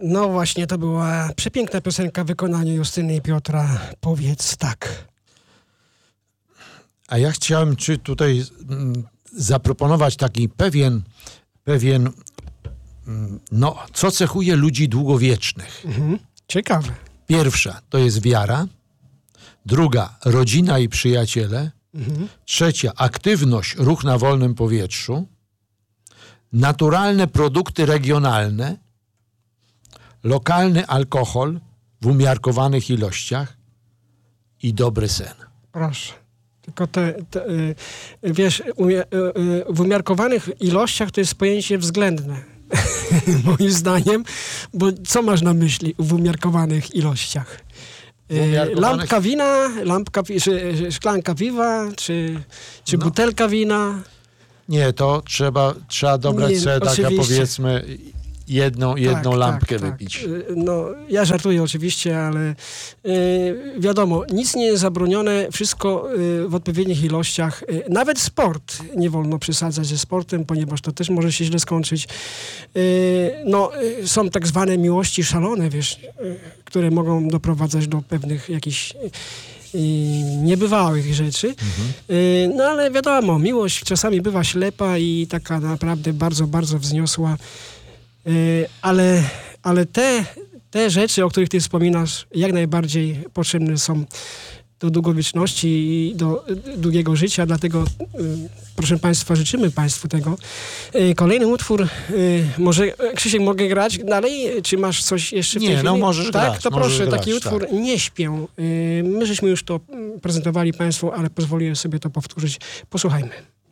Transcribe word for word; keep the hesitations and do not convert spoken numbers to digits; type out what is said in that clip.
No właśnie, to była przepiękna piosenka w wykonaniu Justyny i Piotra. Powiedz tak. A ja chciałem czy tutaj mm, zaproponować taki pewien, pewien mm, no, co cechuje ludzi długowiecznych. Mhm. Ciekawe. Pierwsza to jest wiara, druga rodzina i przyjaciele, Mhm. trzecia aktywność, ruch na wolnym powietrzu, naturalne produkty regionalne, lokalny alkohol w umiarkowanych ilościach i dobry sen. Proszę. Tylko te, te y, wiesz, umia, y, y, w umiarkowanych ilościach to jest pojęcie względne. Moim zdaniem, bo co masz na myśli w umiarkowanych ilościach? Y, Umiarkowanych... Lampka wina, lampka, pi- czy, czy szklanka piwa, czy, czy No. butelka wina? Nie, to trzeba, trzeba dobrać Nie, sobie tak, oczywiście. powiedzmy jedną, jedną Tak, lampkę tak, wypić. Tak. Y, No, ja żartuję oczywiście, ale y, wiadomo, nic nie jest zabronione, wszystko y, w odpowiednich ilościach. Y, nawet sport nie wolno przesadzać ze sportem, ponieważ to też może się źle skończyć. Y, no, y, są tak zwane miłości szalone, wiesz, y, które mogą doprowadzać do pewnych jakichś y, niebywałych rzeczy. Mhm. Y, no ale wiadomo, miłość czasami bywa ślepa i taka naprawdę bardzo, bardzo wzniosła. Y, ale, ale te, te rzeczy, o których ty wspominasz, jak najbardziej potrzebne są do długowieczności i do y, długiego życia, dlatego y, proszę państwa, życzymy państwu tego. Y, kolejny utwór, y, może Krzysiek, mogę grać dalej? Czy masz coś jeszcze w Nie, tej chwili? no możesz tak? grać, To możesz proszę, grać, taki utwór tak. Nie śpię. Y, my żeśmy już to mm, prezentowali państwu, ale pozwoliłem sobie to powtórzyć. Posłuchajmy.